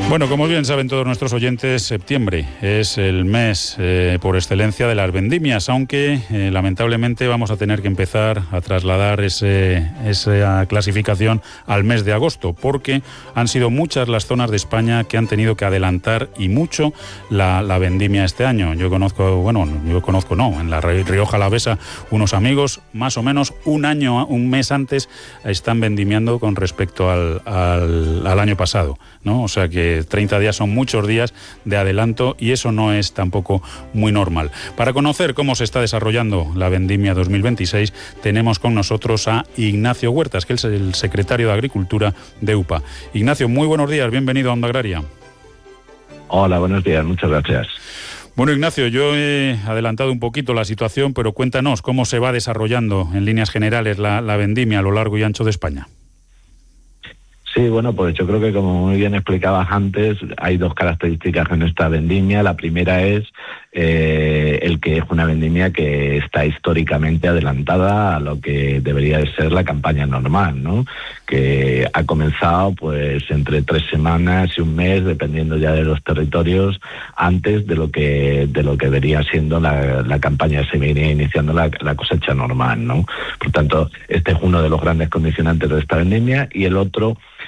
Bueno, como bien saben todos nuestros oyentes, septiembre es el mes por excelencia de las vendimias, aunque lamentablemente vamos a tener que empezar a trasladar esa clasificación al mes de agosto, porque han sido muchas las zonas de España que han tenido que adelantar y mucho la vendimia este año. En la Rioja Alavesa, unos amigos más o menos un mes antes están vendimiando con respecto al año pasado, ¿no? O sea que 30 días son muchos días de adelanto y eso no es tampoco muy normal. Para conocer cómo se está desarrollando la vendimia 2026, tenemos con nosotros a Ignacio Huertas, que es el secretario de Agricultura de UPA. Ignacio, muy buenos días, bienvenido a Onda Agraria. Hola, buenos días, muchas gracias. Bueno, Ignacio, yo he adelantado un poquito la situación, pero cuéntanos cómo se va desarrollando en líneas generales la vendimia a lo largo y ancho de España. Sí, bueno, pues yo creo que como muy bien explicabas antes, hay dos características en esta vendimia. La primera es el que es una vendimia que está históricamente adelantada a lo que debería de ser la campaña normal, ¿no? Que ha comenzado pues entre 3 semanas y un mes, dependiendo ya de los territorios, antes de lo que debería siendo la campaña. Se viene iniciando la cosecha normal, ¿no? Por tanto, este es uno de los grandes condicionantes de esta vendimia, y el otro